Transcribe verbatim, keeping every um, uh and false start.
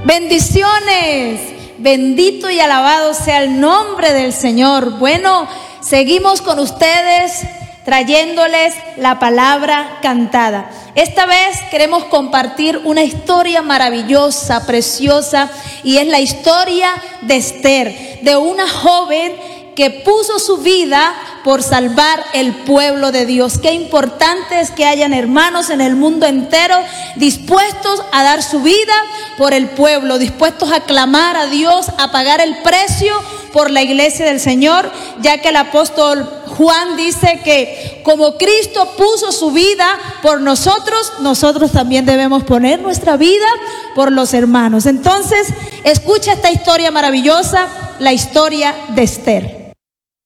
Bendiciones, bendito y alabado sea el nombre del Señor. Bueno, seguimos con ustedes trayéndoles la palabra cantada. Esta vez queremos compartir una historia maravillosa, preciosa, y es la historia de Esther, de una joven que puso su vida por salvar el pueblo de Dios. Qué importante es que hayan hermanos en el mundo entero dispuestos a dar su vida por el pueblo, dispuestos a clamar a Dios, a pagar el precio por la iglesia del Señor, ya que el apóstol Juan dice que como Cristo puso su vida por nosotros, nosotros también debemos poner nuestra vida por los hermanos. Entonces, escucha esta historia maravillosa, la historia de Esther.